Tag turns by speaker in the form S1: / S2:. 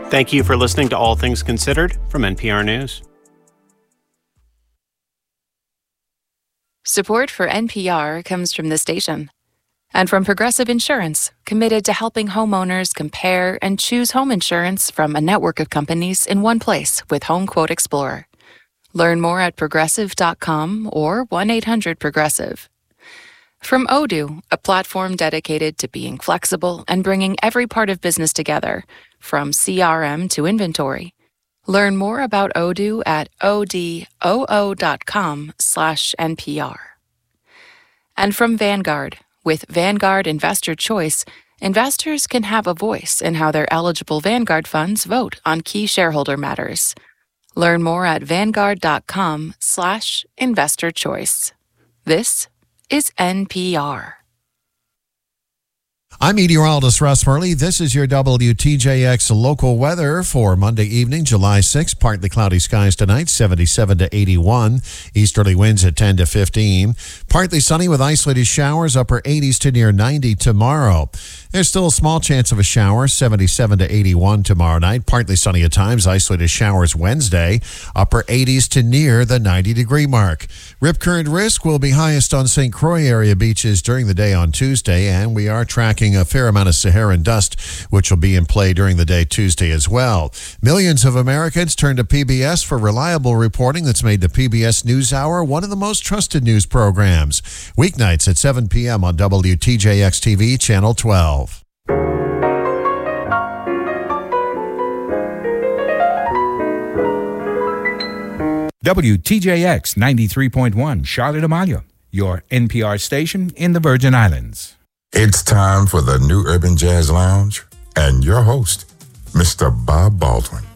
S1: Thank you for listening to All Things Considered from NPR News.
S2: Support for NPR comes from the station and from Progressive Insurance, committed to helping homeowners compare and choose home insurance from a network of companies in one place with Home Quote Explorer. Learn more at progressive.com or 1-800-PROGRESSIVE. From Odoo, a platform dedicated to being flexible and bringing every part of business together, from CRM to inventory. Learn more about Odoo at odoo.com/NPR. And from Vanguard, with Vanguard Investor Choice, investors can have a voice in how their eligible Vanguard funds vote on key shareholder matters. Learn more at vanguard.com/investor choice. This is NPR.
S3: I'm meteorologist Russ Murley. This is your WTJX local weather for Monday evening, July 6th. Partly cloudy skies tonight, 77 to 81. Easterly winds at 10 to 15. Partly sunny with isolated showers, upper 80s to near 90 tomorrow. There's still a small chance of a shower, 77 to 81 tomorrow night. Partly sunny at times, isolated showers Wednesday, upper 80s to near the 90-degree mark. Rip current risk will be highest on St. Croix area beaches during the day on Tuesday, and we are tracking a fair amount of Saharan dust, which will be in play during the day Tuesday as well. Millions of Americans turn to PBS for reliable reporting that's made the PBS NewsHour one of the most trusted news programs. Weeknights at 7 p.m. on WTJX-TV, Channel 12.
S4: WTJX 93.1 Charlotte Amalia, your NPR station in the Virgin Islands.
S5: It's time for the New Urban Jazz Lounge and your host, Mr. Bob Baldwin.